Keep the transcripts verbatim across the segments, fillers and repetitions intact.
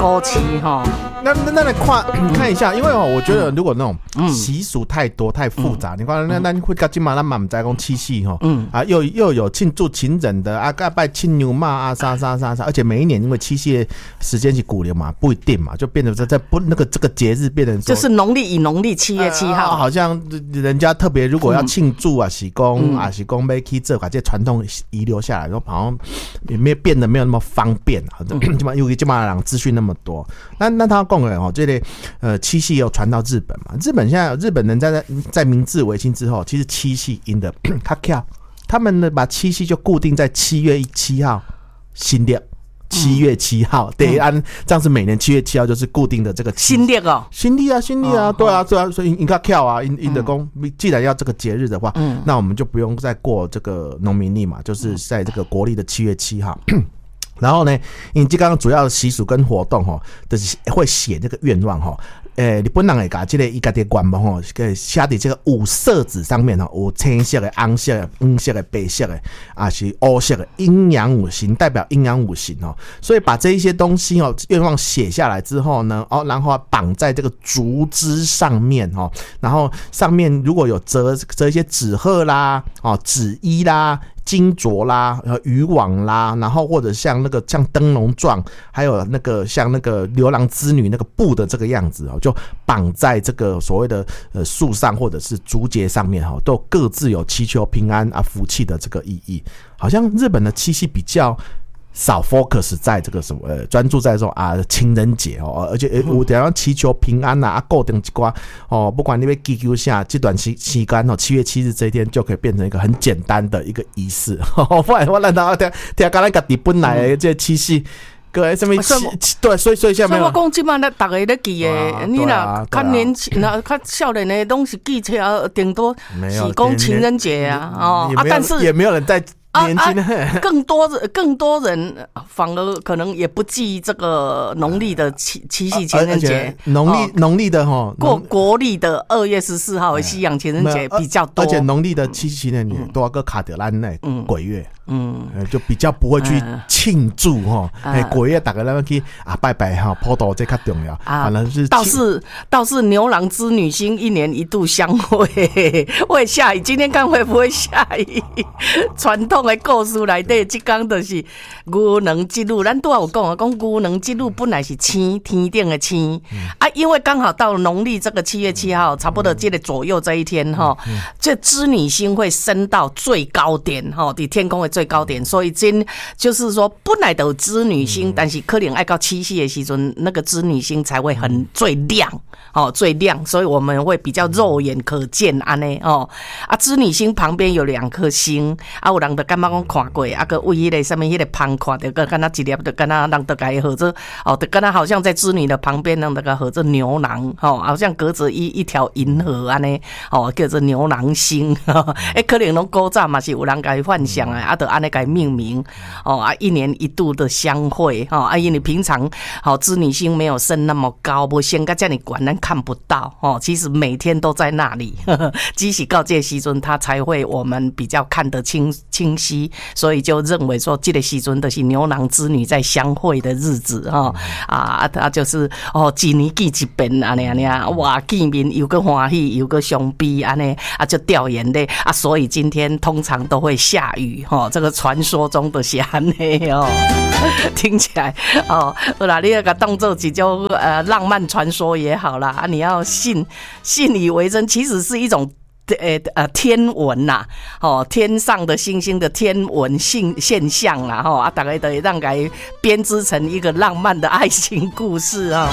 枸杞哈。 那那那来看看一下，因为哦，我觉得如果那种习俗太多、太复杂，你看那那会到今嘛，咱嘛唔知讲七夕哈，啊又又有庆祝情人的啊，拜拜亲牛嘛啊，啥啥啥啥，而且每一年因为七夕的时间是古流嘛，不一定嘛，就变得在在不那个这个节日变成就是农历以农历七月七号， 好像人家特别如果要庆祝啊，喜公啊，喜公要去做，把这传统遗留下来，然后好像也没变得没有那么方便啊，基本因为基本上资讯那么多，那那他。哦，这类呃七夕也有传到日本嘛？日本现在日本人在在明治维新之后，其实七夕赢的他跳，他们呢把七夕就固定在七月七号新历，七月七号，对，按这样是每年七月七号就是固定的这个新历哦， 新历啊，新历啊，对啊，对啊，所以应该跳啊，因因的公，既然要这个节日的话，那我们就不用再过这个农民历嘛，就是在这个国历的七月七号。然后呢，因为这刚刚主要的习俗跟活动吼，就是会写这个愿望吼。诶，日本人会把这个伊家的愿望吼，写在这个五色纸上面吼，有青色的、红色的、黄色的、白色的，啊是乌色的，阴阳五行代表阴阳五行哦。所以把这一些东西哦，愿望写下来之后呢，哦，然后绑在这个竹枝上面哦，然后上面如果有折折一些纸鹤啦、哦纸衣啦。金镯啦、渔网啦，然后或者像那个像灯笼状，还有那个像那个牛郎织女那个布的这个样子哦，就绑在这个所谓的呃树上或者是竹节上面哈，都各自有祈求平安啊福气的这个意义。好像日本的七夕比较少 focus 在这个什么呃专注在这种啊情人节哦，而且有点要祈求平安呐啊，固定一寡哦，不管你要祈求啥，这段时时间哦，七月七日这一天就可以变成一个很简单的一个仪式。不然我难道听听刚才家己本来的这七夕。各位什么？对，所以所以现在没有。 所以我讲，即摆咧，大家咧记诶，你若较年轻、若较少年诶，拢是记起来，顶多是讲情人节啊，哦啊，但是也没有人在。年轻、 啊啊、更多更多人反而可能也不记这个农历的七七夕情人节， 农历农历的哈， 过国历的二月十四号的西洋情人节比较多， 而且农历的七夕情人节多个卡德兰那鬼月，嗯，就比较不会去庆祝哈，哎，鬼月大家那去啊拜拜哈，普渡这较重要，反正是倒是倒是牛郎织女星一年一度相会，会下雨，今天看会不会下雨？传统。的故事内底，即讲就是牛郎织女，咱拄仔有讲啊，讲牛郎织女本来是星天顶的星、嗯、啊，因为刚好到了农历这个七月七号，差不多这个左右这一天哈，嗯嗯、这织女星会升到最高点哈，伫天空的最高点，所以真就是说本来都有织女星，嗯、但是可能爱到七夕的时阵，那个织女星才会很最亮哦，最亮，所以我们会比较肉眼可见安尼哦。啊，织女星旁边有两颗星，啊，有人就感觉讲看过，啊个为迄个什么迄个旁看着个，敢若一粒就敢若人就改合着哦，就敢若好像在织女的旁边那个合着牛郎哦，好像隔着一一条银河安尼哦，叫做牛郎星。哎，可能拢古早嘛是有人改幻想啊，啊，就安尼改命名哦啊，一年一度的相会哦，啊，因为平常好织女星没有升那么高，无升到这么高，咱看不到哦。其实每天都在那里，只是到这时阵，它才会我们比较看得清清晰。所以就认为说，这个时阵就是牛郎织女在相会的日子哈、哦、啊，他就是哦，一年见一遍安尼安尼啊，哇，见面又个欢喜，又个伤悲安尼啊，就掉眼泪啊。所以今天通常都会下雨哈、哦，这个传说中的是安尼哦，听起来哦，好啦，你那个当做一种呃浪漫传说也好啦，啊，你要信信以为真，其实是一种。呃呃，天文呐、啊，哦，天上的星星的天文现现象啦，吼啊，大概都会让该编织成一个浪漫的爱情故事啊。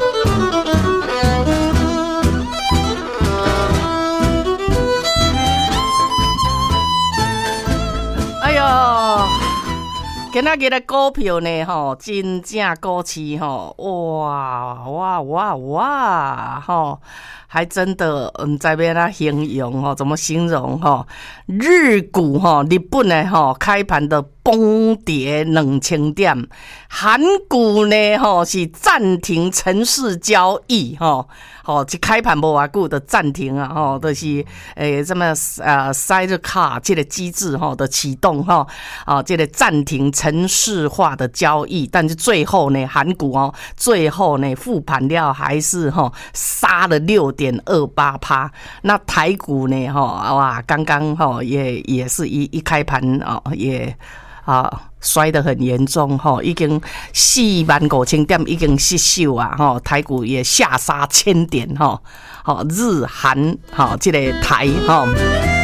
哎呦！今仔日的股票呢，吼，真正股市吼，哇哇哇哇，吼，还真的，唔知要哪形容吼，怎么形容吼？日股吼，日本的吼，开盘的崩跌两千点，韩股呢吼是暂停城市交易吼，吼一开盘无偌久的暂停啊吼，就是诶什么呃 sidecar 这个机制吼的启动吼，啊这个暂停城市化的交易，但是最后呢韩股哦最后呢复盘料还是吼杀了 六点二八趴，那台股呢吼哇刚刚吼也也是一一开盘哦也。啊，摔得很严重哈，已经四万五千点已经失守啊哈，台股也下杀千点哈，好日韩哈这个台哈。